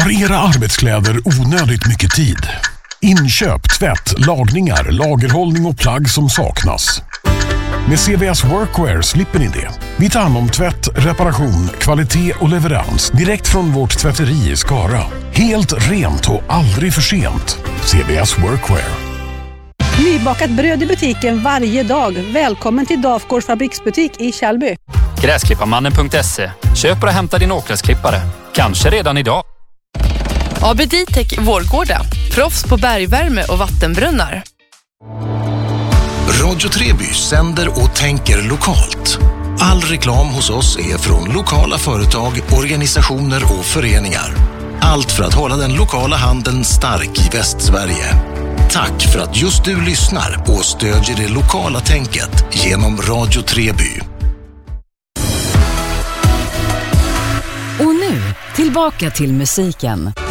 tar era arbetskläder onödigt mycket tid? Inköp, tvätt, lagningar, lagerhållning och plagg som saknas. Med CVS Workwear slipper ni det. Vi tar hand om tvätt, reparation, kvalitet och leverans direkt från vårt tvätteri i Skara. Helt rent och aldrig för sent. CVS Workwear. Nybakat bröd i butiken varje dag. Välkommen till Dafgårds fabriksbutik i Kjellby. Gräsklipparmannen.se. Köp och hämta din åkgräsklippare. Kanske redan idag. ABD-Tech Vårgårda. Proffs på bergvärme och vattenbrunnar. Radio Treby sänder och tänker lokalt. All reklam hos oss är från lokala företag, organisationer och föreningar. Allt för att hålla den lokala handeln stark i Västsverige. Tack för att just du lyssnar och stödjer det lokala tänket genom Radio Treby. Och nu, tillbaka till musiken.